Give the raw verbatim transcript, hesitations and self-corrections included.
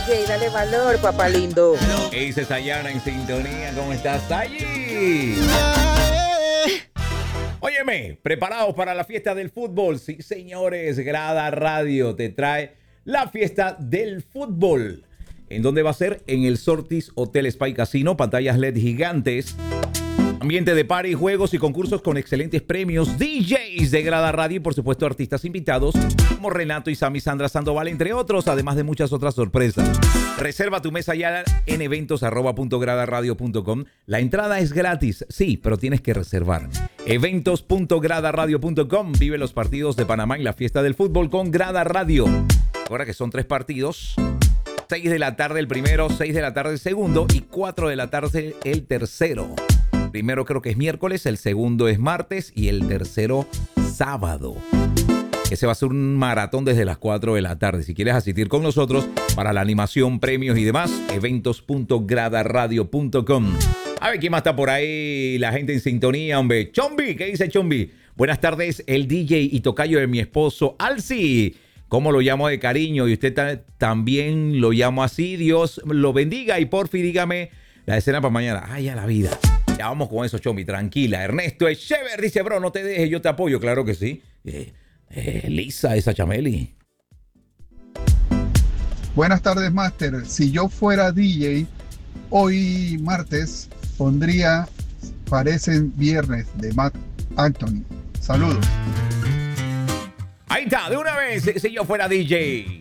D J, dale valor, papá lindo. ¿Qué dice Sayana en sintonía? ¿Cómo estás allí? Óyeme, ¿preparados para la fiesta del fútbol? Sí, señores, Grada Radio te trae la fiesta del fútbol. ¿En dónde va a ser? En el Sortis Hotel Spa y Casino, pantallas L E D gigantes, ambiente de party, juegos y concursos con excelentes premios, D Js de Grada Radio y por supuesto artistas invitados como Renato y Sammy Sandra Sandoval, entre otros, además de muchas otras sorpresas. Reserva tu mesa ya en eventos arroba punto grada radio punto com. La entrada es gratis, sí, pero tienes que reservar. eventos punto grada radio punto com. Vive los partidos de Panamá y la fiesta del fútbol con Grada Radio. Ahora que son tres partidos. seis de la tarde el primero, seis de la tarde el segundo y cuatro de la tarde el tercero. Primero creo que es miércoles, el segundo es martes y el tercero sábado. Ese va a ser un maratón desde las cuatro de la tarde. Si quieres asistir con nosotros para la animación, premios y demás, eventos punto grada radio punto com. A ver quién más está por ahí, la gente en sintonía, hombre. Chombi, ¿qué dice Chombi? Buenas tardes, el D J y tocayo de mi esposo, Alci. ¿Cómo lo llamo de cariño? Y usted ta- también lo llamo así. Dios lo bendiga y porfi dígame la escena para mañana. Ay, a la vida. Ya vamos con eso, Chombi, tranquila. Ernesto Echever dice, bro, no te dejes, yo te apoyo. Claro que sí. Eh, eh, Lisa, esa Chameli. Buenas tardes, Master. Si yo fuera D J, hoy martes pondría Parecen Viernes de Matt Anthony. Saludos. Ahí está, de una vez, si yo fuera D J.